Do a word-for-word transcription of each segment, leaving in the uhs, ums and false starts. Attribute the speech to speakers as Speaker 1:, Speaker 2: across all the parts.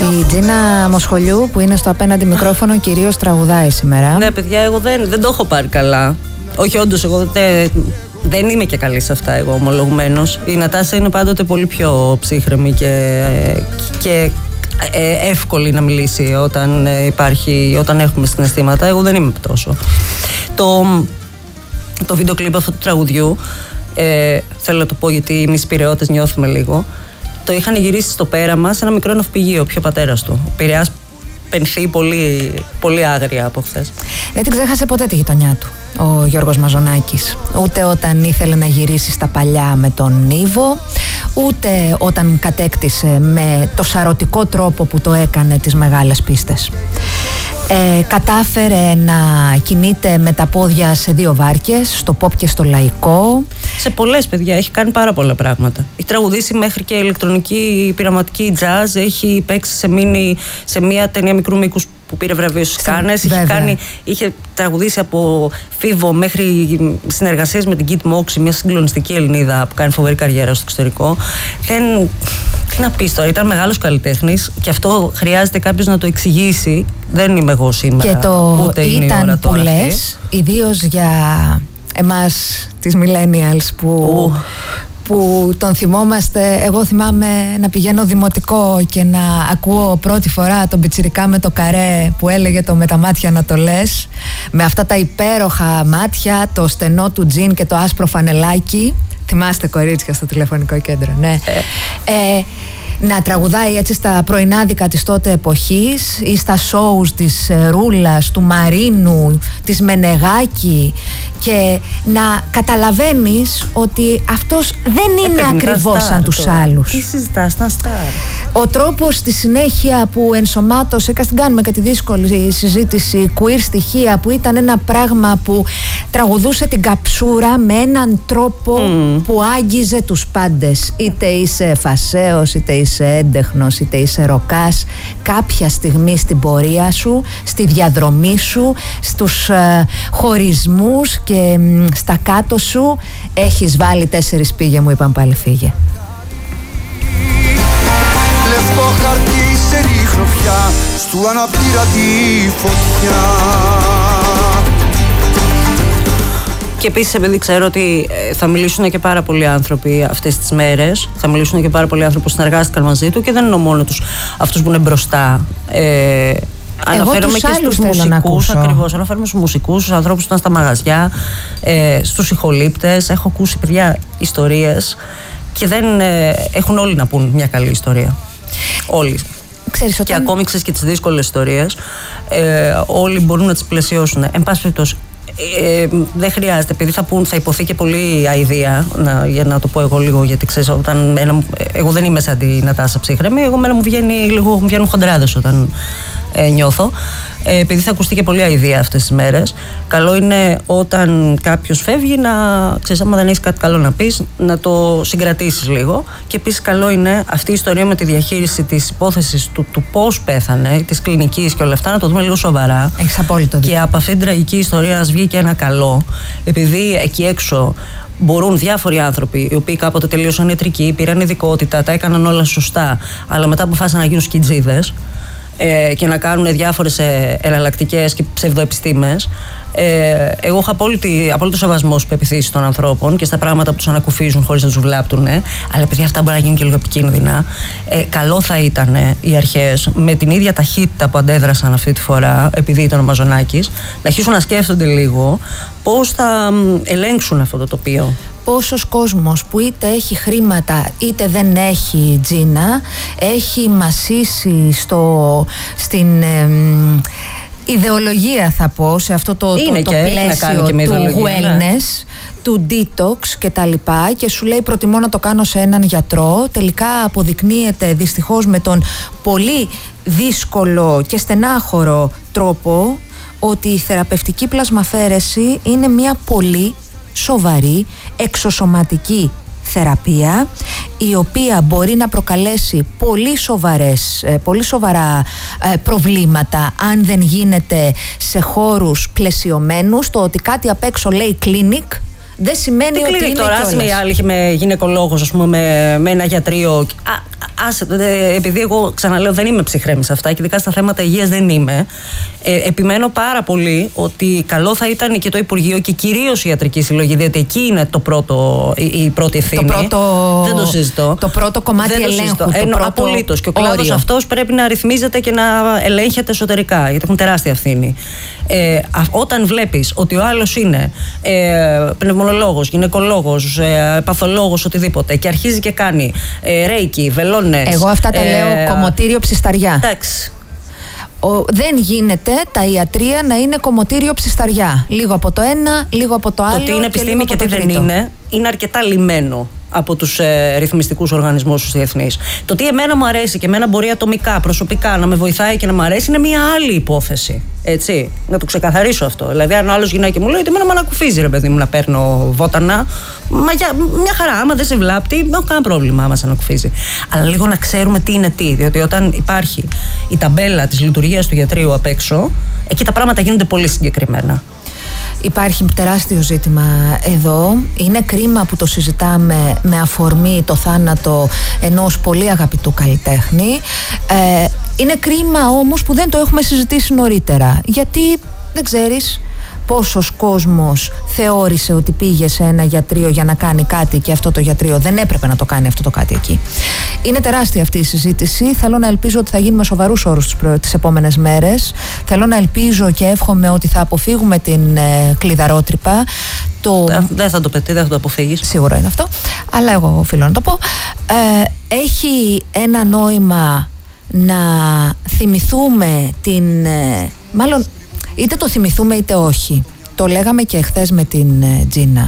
Speaker 1: Η Τζίνα Μοσχολιού που είναι στο απέναντι μικρόφωνο κυρίως τραγουδάει σήμερα.
Speaker 2: Ναι παιδιά, εγώ δεν, δεν το έχω πάρει καλά. Όχι, όντως εγώ δεν, δεν είμαι και καλή σε αυτά εγώ ομολογουμένως. Η Νατάσα είναι πάντοτε πολύ πιο ψύχρεμη και, και ε, εύκολη να μιλήσει όταν, υπάρχει, όταν έχουμε συναισθήματα. Εγώ δεν είμαι τόσο. Το, το βίντεο κλιπ αυτού του τραγουδιού, ε, θέλω να το πω γιατί εμείς Πειραιώτες νιώθουμε λίγο, το είχαν γυρίσει στο Πέραμα σε ένα μικρό ναυπηγείο, πιο πατέρας του. Ο Πειραιάς πενθεί πολύ, πολύ άγρια από χθες.
Speaker 1: Δεν την ξέχασε ποτέ τη γειτονιά του ο Γιώργος Μαζονάκης. Ούτε όταν ήθελε να γυρίσει στα παλιά με τον Νίβο, ούτε όταν κατέκτησε με το σαρωτικό τρόπο που το έκανε τις μεγάλες πίστες. Ε, κατάφερε να κινείται με τα πόδια σε δύο βάρκες, στο pop και στο λαϊκό.
Speaker 2: Σε πολλές, παιδιά, έχει κάνει πάρα πολλά πράγματα. Έχει τραγουδήσει μέχρι και ηλεκτρονική πειραματική jazz, έχει παίξει σε, μίνι, σε μια ταινία μικρού μήκους που πήρε βραβείο στους Κάνες, είχε, κάνει, είχε τραγουδήσει από Φίβο μέχρι συνεργασίες με την Kit Moxie, μια συγκλονιστική Ελληνίδα που κάνει φοβερή καριέρα στο εξωτερικό. Δεν, τι να πεις τώρα, ήταν μεγάλος καλλιτέχνης και αυτό χρειάζεται κάποιος να το εξηγήσει. Δεν είμαι εγώ σήμερα.
Speaker 1: Και το ούτε ήταν που λες, ιδίως για εμάς τις millennials που... Uh. που τον θυμόμαστε. Εγώ θυμάμαι να πηγαίνω δημοτικό και να ακούω πρώτη φορά τον πιτσιρικά με το καρέ που έλεγε το με τα μάτια να το λες, με αυτά τα υπέροχα μάτια, το στενό του τζιν και το άσπρο φανελάκι. Θυμάστε κορίτσια στο τηλεφωνικό κέντρο, ναι. Ε. Ε, να τραγουδάει έτσι στα πρωινάδικα της τότε εποχής ή στα σόους της Ρούλας, του Μαρίνου, της Μενεγάκη, και να καταλαβαίνεις ότι αυτός δεν είναι ακριβώς σαν τους άλλους.
Speaker 2: Τι συζητάς, να στάρ.
Speaker 1: Ο τρόπος στη συνέχεια που ενσωμάτωσε, και ας την κάνουμε και τη δύσκολη συζήτηση, queer στοιχεία, που ήταν ένα πράγμα που τραγουδούσε την καψούρα με έναν τρόπο mm. που άγγιζε τους πάντες. Είτε είσαι φασέος, είτε είσαι έντεχνος, είτε είσαι ροκάς, κάποια στιγμή στην πορεία σου, στη διαδρομή σου, στους ε, χωρισμούς και ε, στα κάτω σου έχεις βάλει τέσσερις πήγε, μου είπαν πάλι φύγε.
Speaker 3: Λευκό χαρτί σε ρίχνω πια, στου αναπτήρα τη φωτιά.
Speaker 2: Και επίσης, επειδή ξέρω ότι θα μιλήσουν και πάρα πολλοί άνθρωποι αυτές τις μέρες, θα μιλήσουν και πάρα πολλοί άνθρωποι που συνεργάστηκαν μαζί του και δεν είναι μόνο τους αυτούς που είναι μπροστά. Ε, αναφέρομαι και στους μουσικούς, ακριβώς. Αναφέρομαι στους μουσικούς, στους ανθρώπους που ήταν στα μαγαζιά, ε, στους ηχολήπτες. Έχω ακούσει, παιδιά, ιστορίες και δεν ε, έχουν όλοι να πούν μια καλή ιστορία. Όλοι.
Speaker 1: Ξέρεις, όταν...
Speaker 2: Και ακόμη ξέρεις και τις δύσκολες ιστορίες, ε, όλοι μπορούν να τις πλαισιώσουν. Εν πάση περιπτώσει, Ε, δεν χρειάζεται, επειδή θα, πούν, θα υποθεί και πολύ αηδία, να, για να το πω εγώ λίγο, γιατί ξέρεις, όταν ένα, εγώ δεν είμαι σαν τη Νατάσα ψύχρεμη, εγώ μένα μου, βγαίνει, λίγο, μου βγαίνουν χοντράδες όταν ε, νιώθω. Ε, επειδή θα ακουστεί και πολύ αηδία αυτές τις μέρες, καλό είναι όταν κάποιος φεύγει να, ξέρεις, άμα δεν έχεις κάτι καλό να πεις, να το συγκρατήσεις λίγο. Και επίσης καλό είναι αυτή η ιστορία με τη διαχείριση της υπόθεσης του, του πώς πέθανε, της κλινικής και όλα αυτά, να το δούμε λίγο σοβαρά.
Speaker 1: Έχεις απόλυτο δίκιο.
Speaker 2: Και από αυτή την τραγική ιστορία να βγει και ένα καλό, επειδή εκεί έξω μπορούν διάφοροι άνθρωποι, οι οποίοι κάποτε τελείωσαν ιατρική, πήραν ειδικότητα, τα έκαναν όλα σωστά, αλλά μετά αποφάσισαν να γίνουν σκιτζίδες ε, και να κάνουν διάφορες ε, εναλλακτικές και ψευδοεπιστήμες. Ε, εγώ έχω απόλυτη, απόλυτο σεβασμό στις πεποιθήσεις των ανθρώπων και στα πράγματα που τους ανακουφίζουν χωρίς να τους βλάπτουν. Ε, αλλά επειδή αυτά μπορεί να γίνουν και λίγο επικίνδυνα, ε, καλό θα ήταν ε, οι αρχές με την ίδια ταχύτητα που αντέδρασαν αυτή τη φορά, επειδή ήταν ο Μαζονάκης, να αρχίσουν να σκέφτονται λίγο πώς θα ε, ελέγξουν αυτό το τοπίο.
Speaker 1: Πόσος κόσμος που είτε έχει χρήματα είτε δεν έχει, Τζίνα, έχει μασίσει στο, στην ε, ιδεολογία, θα πω, σε αυτό το, το, το πλαίσιο του wellness, ναι, του detox και τα λοιπά, και σου λέει προτιμώ να το κάνω σε έναν γιατρό. Τελικά αποδεικνύεται δυστυχώς με τον πολύ δύσκολο και στενάχωρο τρόπο ότι η θεραπευτική πλασμαφαίρεση είναι μια πολύ σοβαρή εξωσωματική θεραπεία, η οποία μπορεί να προκαλέσει πολύ, σοβαρές, πολύ σοβαρά προβλήματα αν δεν γίνεται σε χώρους πλαισιωμένους. Το ότι κάτι απ' έξω λέει clinic δεν σημαίνει
Speaker 2: τι
Speaker 1: ότι
Speaker 2: clinic
Speaker 1: είναι
Speaker 2: τώρα,
Speaker 1: κιόλας.
Speaker 2: Με άλλη με γυναικολόγος, ας πούμε, με, με ένα γιατρείο. Α, Άσε, επειδή εγώ ξαναλέω δεν είμαι ψυχρέμη σε αυτά και ειδικά στα θέματα υγείας δεν είμαι, ε, επιμένω πάρα πολύ ότι καλό θα ήταν και το Υπουργείο και κυρίως η Ιατρική Συλλογή, διότι εκεί είναι το πρώτο, η, η πρώτη ευθύνη.
Speaker 1: Το πρώτο,
Speaker 2: δεν το συζητώ.
Speaker 1: Το πρώτο κομμάτι
Speaker 2: δεν
Speaker 1: ελέγχου.
Speaker 2: Το
Speaker 1: το πρώτο
Speaker 2: απολύτως. Και ο κλάδος αυτός πρέπει να ρυθμίζεται και να ελέγχεται εσωτερικά, γιατί έχουν τεράστια ευθύνη. Ε, α, όταν βλέπεις ότι ο άλλος είναι ε, πνευμονολόγος, γυναικολόγος, ε, παθολόγος, οτιδήποτε και αρχίζει και κάνει ε, ρέικι, βελόνες.
Speaker 1: Εγώ αυτά τα
Speaker 2: ε,
Speaker 1: λέω κομμωτήριο ψισταριά.
Speaker 2: Εντάξει.
Speaker 1: Ο, δεν γίνεται τα ιατρία να είναι κομμωτήριο ψισταριά. Λίγο από το ένα, λίγο από το άλλο.
Speaker 2: Το τι είναι επιστήμη και, και τι δεν είναι, είναι αρκετά λυμμένο από τους ε, ρυθμιστικούς οργανισμούς τους διεθνείς. Το τι εμένα μου αρέσει και εμένα μπορεί ατομικά, προσωπικά να με βοηθάει και να μου αρέσει είναι μια άλλη υπόθεση. Έτσι. Να το ξεκαθαρίσω αυτό. Δηλαδή, αν ο άλλος γυναίκη μου λέει ότι εμένα με ανακουφίζει, ρε παιδί μου, να παίρνω βότανα, μα για, μια χαρά, άμα δεν σε βλάπτει, δεν έχω κανένα πρόβλημα άμα σε ανακουφίζει. Αλλά λίγο να ξέρουμε τι είναι τι. Διότι όταν υπάρχει η ταμπέλα της λειτουργίας του γιατρίου απ' έξω, εκεί τα πράγματα γίνονται πολύ συγκεκριμένα.
Speaker 1: Υπάρχει τεράστιο ζήτημα εδώ. Είναι κρίμα που το συζητάμε με αφορμή το θάνατο ενός πολύ αγαπητού καλλιτέχνη. Ε, είναι κρίμα όμως που δεν το έχουμε συζητήσει νωρίτερα. Γιατί δεν ξέρεις πόσος κόσμος θεώρησε ότι πήγε σε ένα γιατρείο για να κάνει κάτι και αυτό το γιατρείο δεν έπρεπε να το κάνει αυτό το κάτι εκεί. Είναι τεράστια αυτή η συζήτηση. Θέλω να ελπίζω ότι θα γίνει με σοβαρούς όρους τις επόμενες μέρες. Θέλω να ελπίζω και εύχομαι ότι θα αποφύγουμε την ε, κλειδαρότρυπα. Το...
Speaker 2: Δεν θα το πετύχει, δεν θα το αποφύγεις.
Speaker 1: Σίγουρα είναι αυτό. Αλλά εγώ οφείλω να το πω. Ε, έχει ένα νόημα να θυμηθούμε την... Ε, μάλλον είτε το θυμηθούμε είτε όχι. Το λέγαμε και εχθές με την ε, Τζίνα.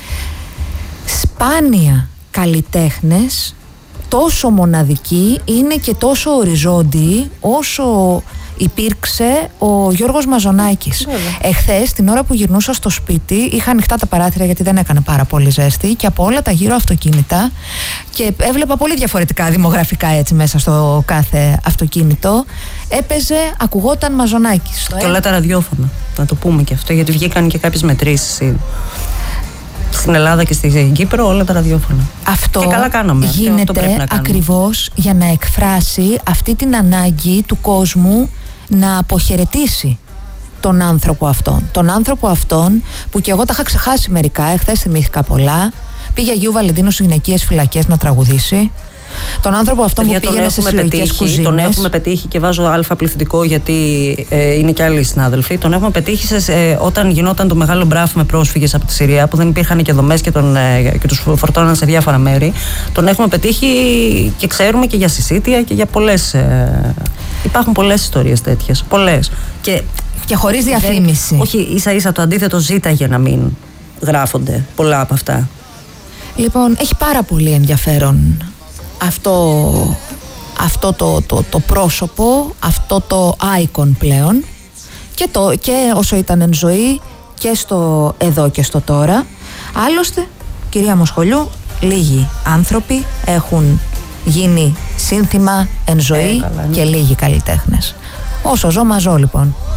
Speaker 1: Σπάνια καλλιτέχνες τόσο μοναδικοί είναι και τόσο οριζόντιοι όσο υπήρξε ο Γιώργος Μαζονάκης. Εχθές, την ώρα που γυρνούσα στο σπίτι, είχα ανοιχτά τα παράθυρα γιατί δεν έκανε πάρα πολύ ζέστη και από όλα τα γύρω αυτοκίνητα και έβλεπα πολύ διαφορετικά δημογραφικά έτσι μέσα στο κάθε αυτοκίνητο. Έπαιζε, ακουγόταν Μαζονάκης.
Speaker 2: Και όλα τα ραδιόφωνα. Να το πούμε και αυτό, γιατί βγήκαν και κάποιες μετρήσεις. Στην Ελλάδα και στην Κύπρο όλα τα ραδιόφωνα.
Speaker 1: Αυτό
Speaker 2: και καλά κάναμε.
Speaker 1: γίνεται ακριβώς για να εκφράσει αυτή την ανάγκη του κόσμου να αποχαιρετήσει τον άνθρωπο αυτόν. Τον άνθρωπο αυτόν που και εγώ τα είχα ξεχάσει μερικά, εχθές θυμήθηκα πολλά. Πήγε Αγίου Βαλεντίνου στις γυναικείες φυλακές να τραγουδήσει. Τον άνθρωπο αυτόν που πήγαινε σε συλλογικές κουζίνες.
Speaker 2: Τον έχουμε πετύχει και βάζω αλφα πληθυντικό γιατί ε, είναι και άλλοι συνάδελφοι. Τον έχουμε πετύχει σε, ε, όταν γινόταν το μεγάλο μπράφ με πρόσφυγες από τη Συρία που δεν υπήρχαν και δομές και, τον, ε, και τους φορτώναν σε διάφορα μέρη. Τον έχουμε πετύχει και ξέρουμε και για συσίτια και για πολλές. Ε, υπάρχουν πολλές ιστορίες τέτοιες. Πολλές. Και,
Speaker 1: και χωρίς διαφήμιση.
Speaker 2: Όχι, ίσα ίσα το αντίθετο ζήταγε να μην γράφονται πολλά από αυτά.
Speaker 1: Λοιπόν, έχει πάρα πολύ ενδιαφέρον αυτό, αυτό το, το, το πρόσωπο, αυτό το icon πλέον και, το, και όσο ήταν εν ζωή και στο εδώ και στο τώρα. Άλλωστε, κυρία Μοσχολιού, λίγοι άνθρωποι έχουν γίνει σύνθημα εν ζωή ε, καλά, ναι. Και λίγοι καλλιτέχνες. Όσο ζω, μαζώ λοιπόν.